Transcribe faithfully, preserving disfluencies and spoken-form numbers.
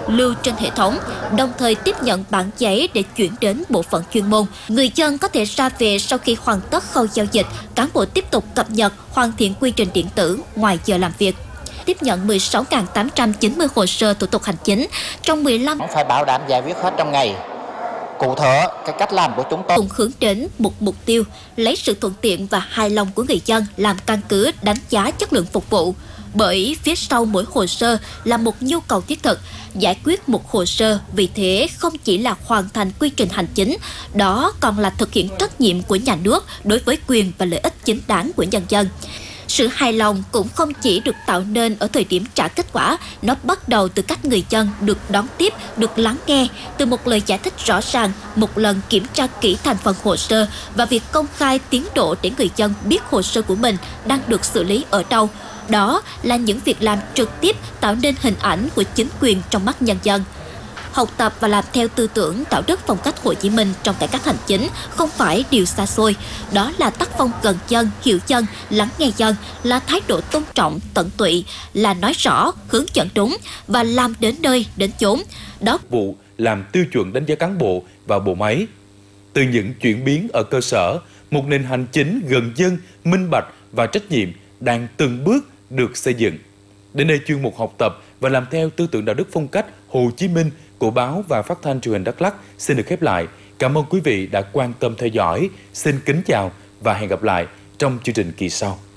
lưu trên hệ thống, đồng thời tiếp nhận bản giấy để chuyển đến bộ phận chuyên môn. Người dân có thể ra về sau khi hoàn tất khâu giao dịch, cán bộ tiếp tục cập nhật, hoàn thiện quy trình điện tử ngoài giờ làm việc. Tiếp nhận mười sáu nghìn tám trăm chín mươi hồ sơ thủ tục hành chính trong mười lăm phải bảo đảm giải quyết hết trong ngày. Cụ thể, cái cách làm của chúng tôi cùng hướng đến một mục tiêu lấy sự thuận tiện và hài lòng của người dân làm căn cứ đánh giá chất lượng phục vụ. Bởi phía sau mỗi hồ sơ là một nhu cầu thiết thực, giải quyết một hồ sơ vì thế không chỉ là hoàn thành quy trình hành chính, đó còn là thực hiện trách nhiệm của nhà nước đối với quyền và lợi ích chính đáng của nhân dân. Sự hài lòng cũng không chỉ được tạo nên ở thời điểm trả kết quả, nó bắt đầu từ cách người dân được đón tiếp, được lắng nghe, từ một lời giải thích rõ ràng, một lần kiểm tra kỹ thành phần hồ sơ và việc công khai tiến độ để người dân biết hồ sơ của mình đang được xử lý ở đâu. Đó là những việc làm trực tiếp tạo nên hình ảnh của chính quyền trong mắt nhân dân. Học tập và làm theo tư tưởng đạo đức phong cách Hồ Chí Minh trong cải cách hành chính không phải điều xa xôi. Đó là tác phong gần dân, hiểu dân, lắng nghe dân, là thái độ tôn trọng, tận tụy, là nói rõ, hướng dẫn đúng và làm đến nơi, đến chốn. Đó vụ làm tiêu chuẩn đánh giá cán bộ và bộ máy. Từ những chuyển biến ở cơ sở, một nền hành chính gần dân, minh bạch và trách nhiệm đang từng bước được xây dựng. Đến đây chuyên mục học tập và làm theo tư tưởng đạo đức phong cách Hồ Chí Minh của báo và phát thanh truyền hình Đắk Lắk xin được khép lại. Cảm ơn quý vị đã quan tâm theo dõi. Xin kính chào và hẹn gặp lại trong chương trình kỳ sau.